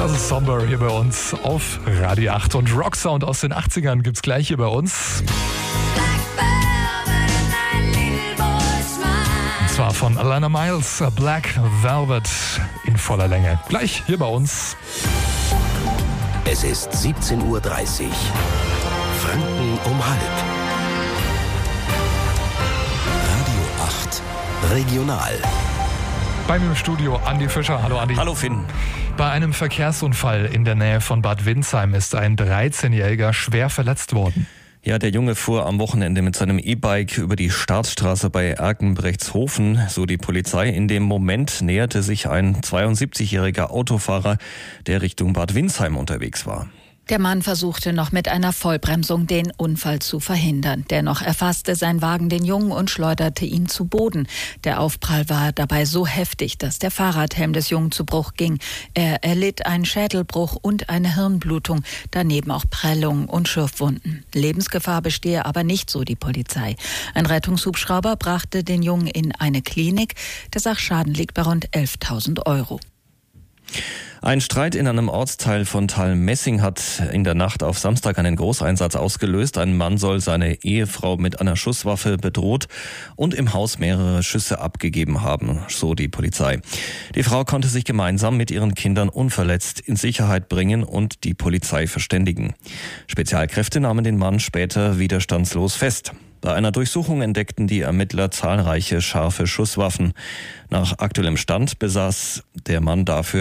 Das ist Somber hier bei uns auf Radio 8 und Rocksound aus den 80ern gibt's gleich hier bei uns. Und zwar von Alana Miles, Black Velvet in voller Länge. Gleich hier bei uns. Es ist 17:30 Uhr. Franken um halb. Radio 8 Regional. Bei mir im Studio Andi Fischer. Hallo Andi. Hallo Finn. Bei einem Verkehrsunfall in der Nähe von Bad Windsheim ist ein 13-Jähriger schwer verletzt worden. Ja, der Junge fuhr am Wochenende mit seinem E-Bike über die Startstraße bei Erkenbrechtshofen, so die Polizei. In dem Moment näherte sich ein 72-jähriger Autofahrer, der Richtung Bad Windsheim unterwegs war. Der Mann versuchte noch mit einer Vollbremsung den Unfall zu verhindern. Dennoch erfasste sein Wagen den Jungen und schleuderte ihn zu Boden. Der Aufprall war dabei so heftig, dass der Fahrradhelm des Jungen zu Bruch ging. Er erlitt einen Schädelbruch und eine Hirnblutung, daneben auch Prellungen und Schürfwunden. Lebensgefahr bestehe aber nicht, so die Polizei. Ein Rettungshubschrauber brachte den Jungen in eine Klinik. Der Sachschaden liegt bei rund 11.000 Euro. Ein Streit in einem Ortsteil von Thalmessing hat in der Nacht auf Samstag einen Großeinsatz ausgelöst. Ein Mann soll seine Ehefrau mit einer Schusswaffe bedroht und im Haus mehrere Schüsse abgegeben haben, so die Polizei. Die Frau konnte sich gemeinsam mit ihren Kindern unverletzt in Sicherheit bringen und die Polizei verständigen. Spezialkräfte nahmen den Mann später widerstandslos fest. Bei einer Durchsuchung entdeckten die Ermittler zahlreiche scharfe Schusswaffen. Nach aktuellem Stand besaß der Mann dafür